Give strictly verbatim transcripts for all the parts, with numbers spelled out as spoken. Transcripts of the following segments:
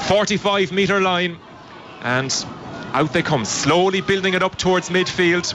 forty-five metre line, and out they come, slowly building it up towards midfield.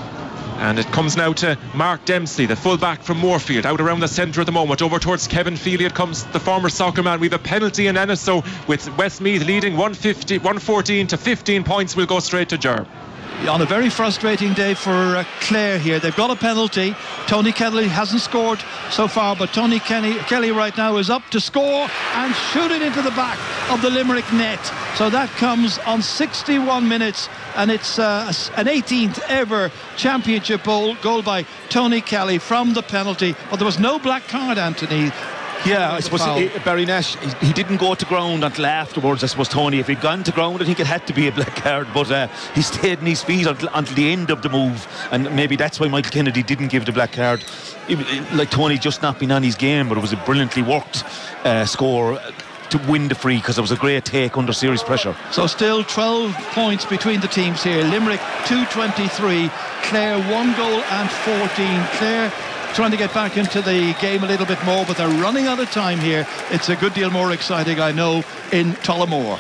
And it comes now to Mark Dempsey, the full-back from Moorfield, out around the centre at the moment. Over towards Kevin Feely it comes, the former soccer man. We have a penalty in Ennis, with Westmeath leading one fourteen to fifteen points. We'll go straight to Ger. On a very frustrating day for uh, Clare here. They've got a penalty. Tony Kelly hasn't scored so far, but Tony Kenny, Kelly right now is up to score and shoot it into the back of the Limerick net. So that comes on sixty-one minutes, and it's uh, an eighteenth ever championship goal, goal by Tony Kelly from the penalty. But there was no black card, Anthony. Yeah, I suppose he, Barry Nash, he, he didn't go to ground until afterwards. I suppose Tony, if he'd gone to ground, I think it had to be a black card, but uh, he stayed in his feet until, until the end of the move, and maybe that's why Michael Kennedy didn't give the black card. It, it, like Tony just not been on his game, but it was a brilliantly worked uh, score to win the free, because it was a great take under serious pressure. So still twelve points between the teams here. Limerick two twenty-three, Clare one goal and fourteen. Clare trying to get back into the game a little bit more, but they're running out of time here. It's a good deal more exciting, I know, in Tullamore.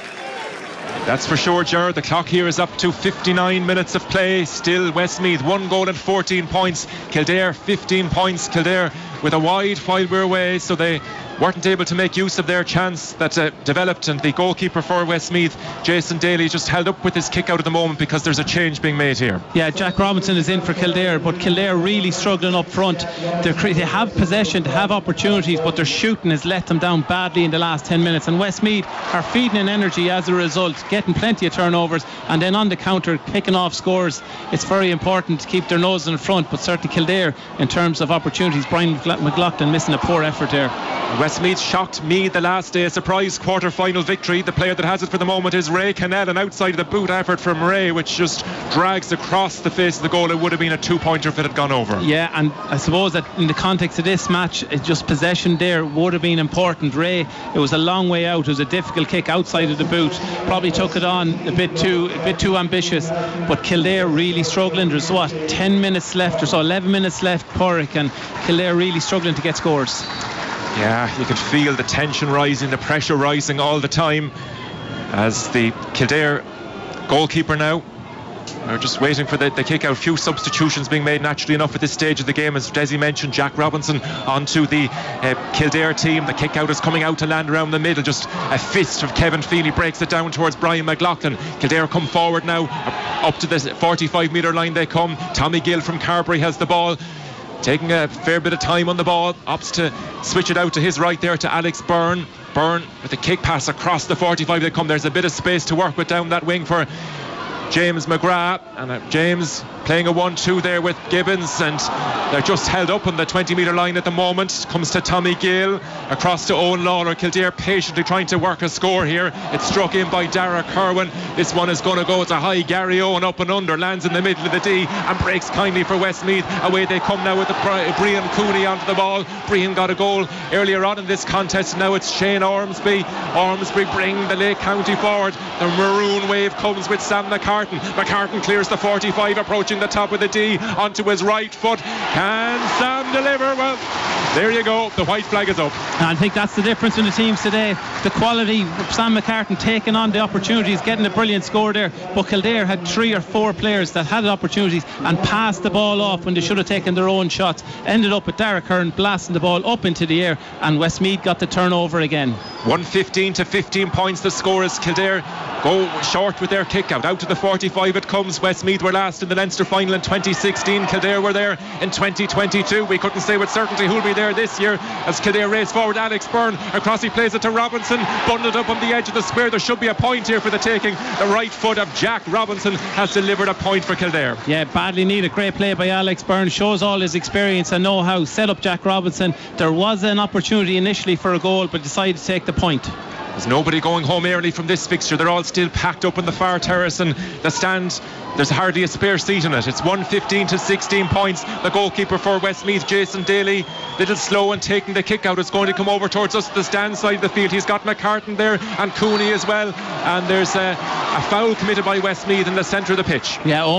That's for sure, Ger. The clock here is up to fifty-nine minutes of play. Still Westmeath one goal and fourteen points. Kildare fifteen points. Kildare with a wide while we're away, so they weren't able to make use of their chance that uh, developed, and the goalkeeper for Westmeath, Jason Daly, just held up with his kick out at the moment because there's a change being made here. Yeah, Jack Robinson is in for Kildare, but Kildare really struggling up front. They're, they have possession, they have opportunities, but their shooting has let them down badly in the last ten minutes, and Westmeath are feeding in energy as a result, getting plenty of turnovers, and then on the counter picking off scores. It's very important to keep their nose in front, but certainly Kildare in terms of opportunities. Brian McLaughlin missing a poor effort there. Westmeath shocked me the last day, a surprise quarter-final victory. The player that has it for the moment is Ray Cannell, and outside of the boot effort from Ray, which just drags across the face of the goal. It would have been a two-pointer if it had gone over. Yeah, and I suppose that in the context of this match, it just possession there would have been important. Ray, it was a long way out. It was a difficult kick outside of the boot. Probably took it on a bit too a bit too ambitious, but Kildare really struggling. There's what, ten minutes left or so, eleven minutes left, Porrick, and Kildare really struggling to get scores. Yeah, you can feel the tension rising, the pressure rising all the time as the Kildare goalkeeper now, we're just waiting for the, the kick out. Few substitutions being made naturally enough at this stage of the game, as Desi mentioned. Jack Robinson onto the uh, Kildare team. The kick out is coming out to land around the middle. Just a fist of Kevin Feely breaks it down towards Brian McLaughlin. Kildare come forward now, up to the forty-five metre line they come. Tommy Gill from Carbery has the ball, taking a fair bit of time on the ball, opts to switch it out to his right there to Alex Byrne. Byrne with a kick pass across the forty-five they come. There's a bit of space to work with down that wing for James McGrath, and uh, James playing a one two there with Gibbons, and they're just held up on the twenty metre line at the moment. Comes to Tommy Gill, across to Owen Lawler. Kildare patiently trying to work a score here. It's struck in by Dara Kerwin. This one is going to go. It's a high Gary Owen up and under, lands in the middle of the D and breaks kindly for Westmeath. Away they come now with the Brian Cooney onto the ball. Brian got a goal earlier on in this contest. Now it's Shane Ormsby. Ormsby bring the Lake County forward. The maroon wave comes with Sam McCartan. McCartan clears the forty-five, approaching the top of the D onto his right foot. Can Sam deliver? Well, there you go. The white flag is up. And I think that's the difference in the teams today. The quality of Sam McCartan taking on the opportunities, getting a brilliant score there. But Kildare had three or four players that had opportunities and passed the ball off when they should have taken their own shots. Ended up with Derek Hearn blasting the ball up into the air, and Westmeath got the turnover again. one fifteen to fifteen points the score as Kildare go short with their kick out. Out to the forty-five it comes. Westmeath were last in the Leinster final in twenty sixteen. Kildare were there in twenty twenty-two. We couldn't say with certainty who'll be there this year as Kildare race forward. Alex Byrne across, he plays it to Robinson, bundled up on the edge of the square. There should be a point here for the taking. The right foot of Jack Robinson has delivered a point for Kildare. Yeah, badly needed. Great play by Alex Byrne. Shows all his experience and know-how. Set up Jack Robinson. There was an opportunity initially for a goal, but decided to take the point. There's nobody going home early from this fixture. They're all still packed up in the far terrace, and the stand, there's hardly a spare seat in it. It's one fifteen to sixteen points. The goalkeeper for Westmeath, Jason Daly, little slow and taking the kick out. It's going to come over towards us, the stand side of the field. He's got McCartan there and Cooney as well, and there's a, a foul committed by Westmeath in the centre of the pitch. Yeah.